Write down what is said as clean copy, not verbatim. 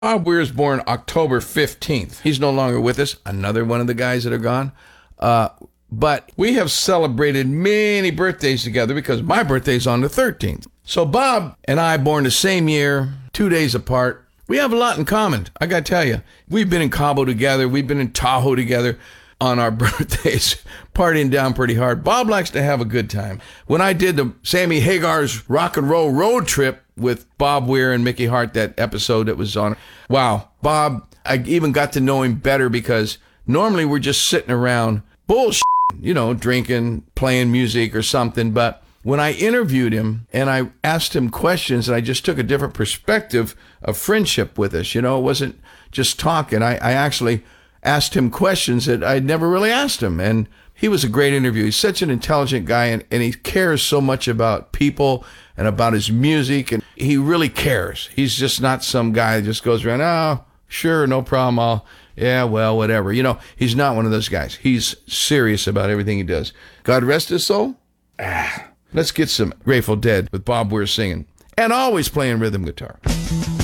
Bob Weir is born October 15th. He's no longer with us. Another one of the guys that are gone. But we have celebrated many birthdays together because my birthday's on the 13th. So Bob and I, born the same year, 2 days apart. We have a lot in common, I got to tell you. We've been in Cabo together. We've been in Tahoe together on our birthdays, partying down pretty hard. Bob likes to have a good time. When I did the Sammy Hagar's rock and roll road trip with Bob Weir and Mickey Hart, that episode that was on, wow, Bob, I even got to know him better because normally we're just sitting around bullshit, drinking, playing music or something. But when I interviewed him and I asked him questions, and I just took a different perspective of friendship with us, it wasn't just talking. I actually asked him questions that I'd never really asked him. And he was a great interview. He's such an intelligent guy, and he cares so much about people and about his music. And he really cares. He's just not some guy that just goes around, oh, sure, no problem. Whatever. He's not one of those guys. He's serious about everything he does. God rest his soul. Let's get some Grateful Dead with Bob Weir singing and always playing rhythm guitar.